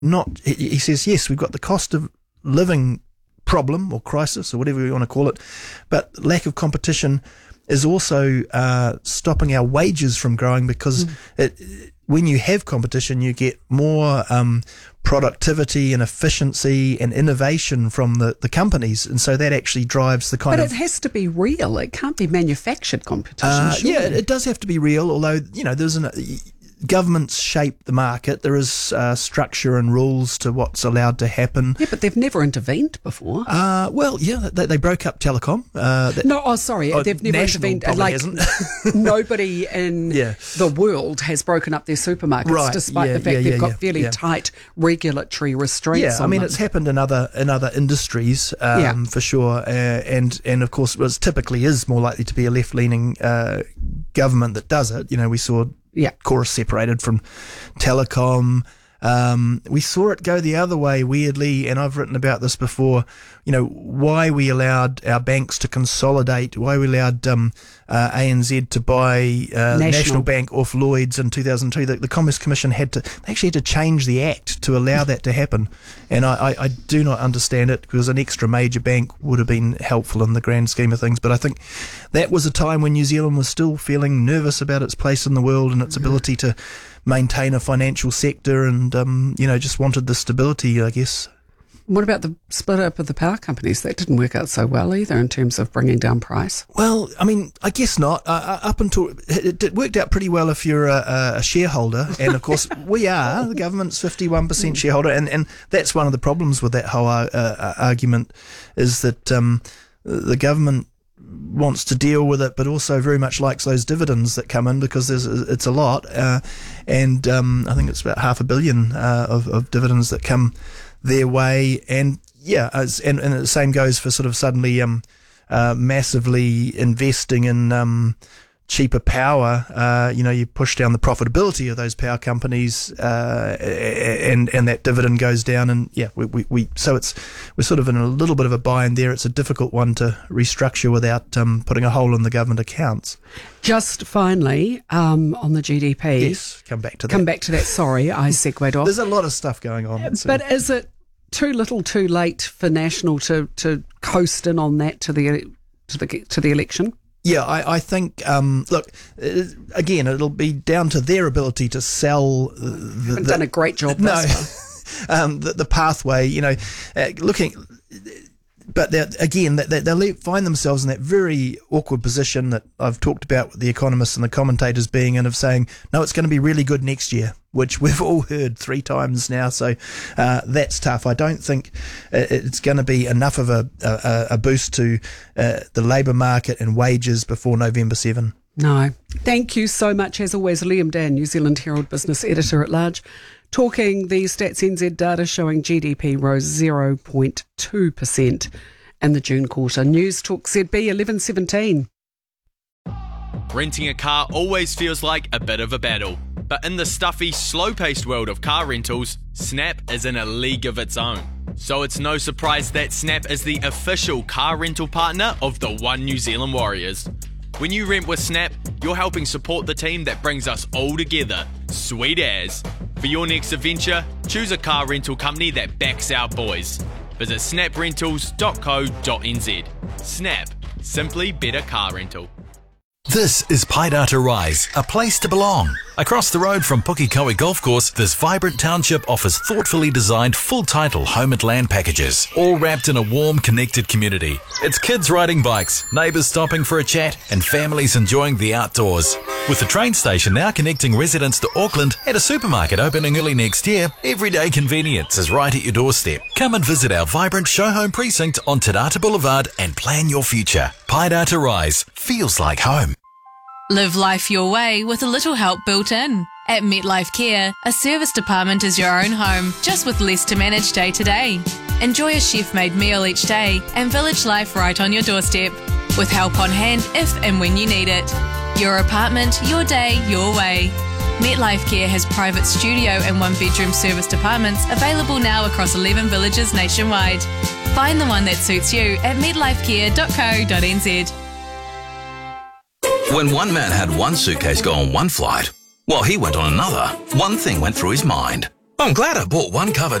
he says, yes, we've got the cost of living problem or crisis or whatever you want to call it, but lack of competition is also stopping our wages from growing, because when you have competition, you get more productivity and efficiency and innovation from the companies, and so that actually drives the kind of... But it has to be real. It can't be manufactured competition, surely. Yeah, it does have to be real, although, there's governments shape the market. There is structure and rules to what's allowed to happen. Yeah, but they've never intervened before. They broke up telecom. They've never intervened. Nobody in the world has broken up their supermarkets, despite the fact they've got fairly tight regulatory restraints. Yeah, it's happened in other industries for sure, and of course, it typically is more likely to be a left-leaning government that does it. We saw Chorus separated from telecom. We saw it go the other way, weirdly, and I've written about this before, why we allowed our banks to consolidate, why we allowed ANZ to buy National Bank off Lloyds in 2002. The Commerce Commission had to change the act to allow that to happen, and I do not understand it, because an extra major bank would have been helpful in the grand scheme of things. But I think that was a time when New Zealand was still feeling nervous about its place in the world and its ability to maintain a financial sector, and just wanted the stability, I guess. What about the split up of the power companies? That didn't work out so well either in terms of bringing down price. Well, I guess not. Up until it worked out pretty well if you're a shareholder, and of course we are. The government's 51% shareholder, and that's one of the problems with that whole argument, is that the government wants to deal with it, but also very much likes those dividends that come in, because it's a lot, and I think it's about $500 million of dividends that come their way, and the same goes for sort of suddenly massively investing in cheaper power. You push down the profitability of those power companies, and that dividend goes down, and we're sort of in a little bit of a bind there. It's a difficult one to restructure without putting a hole in the government accounts. Just finally, on the GDP. Yes, come back to that. Sorry, I segued off. There's a lot of stuff going on. But is it too little, too late for National to coast in on that to the election? Yeah, I think, again, it'll be down to their ability to sell. They've done a great job. The pathway, looking. But they'll find themselves in that very awkward position that I've talked about with the economists and the commentators being in, of saying, no, it's going to be really good next year, which we've all heard 3 times now. So that's tough. I don't think it's going to be enough of a boost to the labour market and wages before November 7. No. Thank you so much, as always, Liam Dan, New Zealand Herald Business Editor-at-Large, talking the Stats NZ data showing GDP rose 0.2% in the June quarter. News Talk ZB 11:17. Renting a car always feels like a bit of a battle. But in the stuffy, slow-paced world of car rentals, Snap is in a league of its own. So it's no surprise that Snap is the official car rental partner of the One New Zealand Warriors. When you rent with Snap, you're helping support the team that brings us all together. Sweet as. For your next adventure, choose a car rental company that backs our boys. Visit snaprentals.co.nz. Snap. Simply better car rental. This is Paidata Rise, a place to belong. Across the road from Pukekohe Golf Course, this vibrant township offers thoughtfully designed full-title home and land packages, all wrapped in a warm, connected community. It's kids riding bikes, neighbours stopping for a chat, and families enjoying the outdoors. With the train station now connecting residents to Auckland and a supermarket opening early next year, everyday convenience is right at your doorstep. Come and visit our vibrant show home precinct on Te Rata Boulevard and plan your future. Paidata Rise feels like home. Live life your way with a little help built in. At MetLife Care, a service department is your own home, just with less to manage day to day. Enjoy a chef-made meal each day and village life right on your doorstep, with help on hand if and when you need it. Your apartment, your day, your way. MetLife Care has private studio and 1-bedroom service departments available now across 11 villages nationwide. Find the one that suits you at metlifecare.co.nz. When one man had one suitcase go on one flight, while he went on another, one thing went through his mind. I'm glad I bought one cover